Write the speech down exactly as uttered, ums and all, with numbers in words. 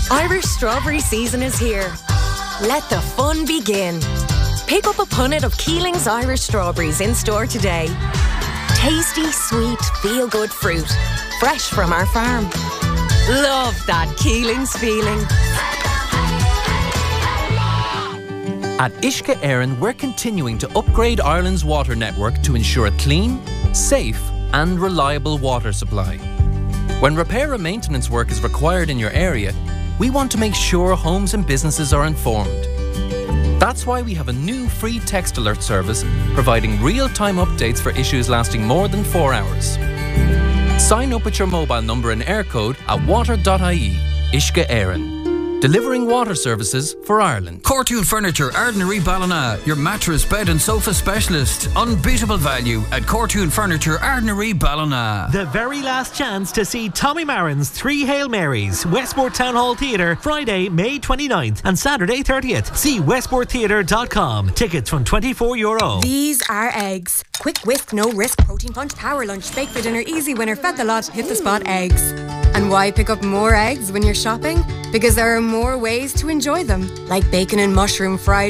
Irish strawberry season is here. Let the fun begin. Pick up a punnet of Keeling's Irish strawberries in store today. Tasty, sweet, feel-good fruit. Fresh from our farm. Love that Keeling's feeling. At Uisce Éireann, we're continuing to upgrade Ireland's water network to ensure a clean, safe and reliable water supply. When repair and maintenance work is required in your area, we want to make sure homes and businesses are informed. That's why we have a new free text alert service providing real-time updates for issues lasting more than four hours. Sign up with your mobile number and air code at water dot I E. Uisce Éireann. Delivering water services for Ireland. Cortoon Furniture, Ardnary Ballina, your mattress, bed and sofa specialist. Unbeatable value at Cortoon Furniture, Ardnary Ballina. The very last chance to see Tommy Marin's Three Hail Marys, Westport Town Hall Theatre, Friday, May twenty-ninth and Saturday thirtieth. See westport theatre dot com. Tickets from twenty-four euro. These are eggs. Quick whisk, no risk, protein punch, power lunch, bake for dinner, easy winner, fed the lot, hit the spot eggs. And why pick up more eggs when you're shopping? Because there are more ways to enjoy them, like bacon and mushroom fried